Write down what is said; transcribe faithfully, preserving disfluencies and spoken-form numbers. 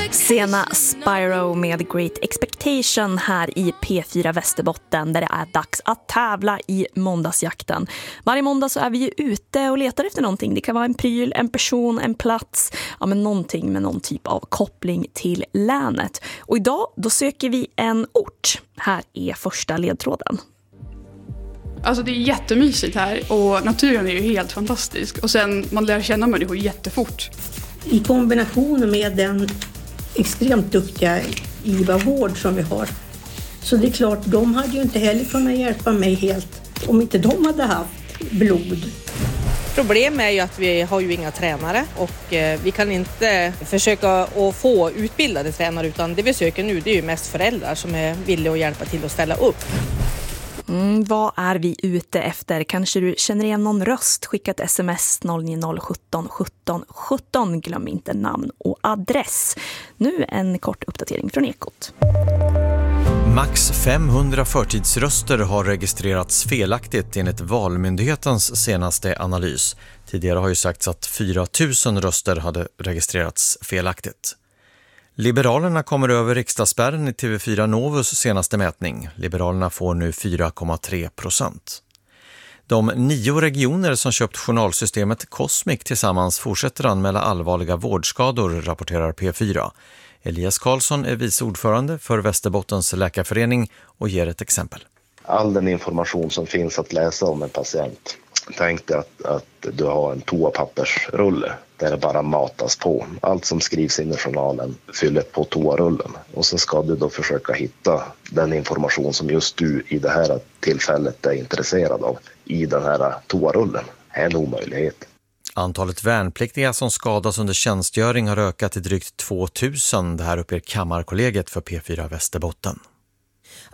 Sena Spyro med Great Expectation här i P fyra Västerbotten, där det är dags att tävla i måndagsjakten. Varje måndag så är vi ju ute och letar efter någonting. Det kan vara en pryl, en person, en plats, ja men någonting med någon typ av koppling till länet. Och idag då söker vi en ort. Här är första ledtråden. Alltså det är jättemysigt här och naturen är ju helt fantastisk. Och sen man lär känna människor jättefort. I kombination med den extremt duktiga I V A-vård som vi har. Så det är klart, de hade ju inte heller kunnat hjälpa mig helt om inte de hade haft blod. Problemet är ju att vi har ju inga tränare och vi kan inte försöka att få utbildade tränare, utan det vi söker nu det är ju mest föräldrar som är villiga att hjälpa till att ställa upp. Mm, vad är vi ute efter? Kanske du känner igen någon röst? Skicka ett sms noll nio noll sjutton sjutton sjutton. Glöm inte namn och adress. Nu en kort uppdatering från Ekot. Max femhundra förtidsröster har registrerats felaktigt enligt Valmyndighetens senaste analys. Tidigare har ju sagts att fyra tusen röster hade registrerats felaktigt. Liberalerna kommer över riksdagsspärren i T V fyra Novus senaste mätning. Liberalerna får nu fyra komma tre procent. De nio regioner som köpt journalsystemet Cosmic tillsammans fortsätter anmäla allvarliga vårdskador, rapporterar P fyra. Elias Karlsson är vice ordförande för Västerbottens läkarförening och ger ett exempel. All den information som finns att läsa om en patient. Tänk dig att, att du har en toapappersrulle där det bara matas på. Allt som skrivs in i journalen fyller på toarullen. Och så ska du då försöka hitta den information som just du i det här tillfället är intresserad av i den här toarullen. Det är en omöjlighet. Antalet värnpliktiga som skadas under tjänstgöring har ökat till drygt två tusen. Det här uppger Kammarkollegiet för P fyra Västerbotten.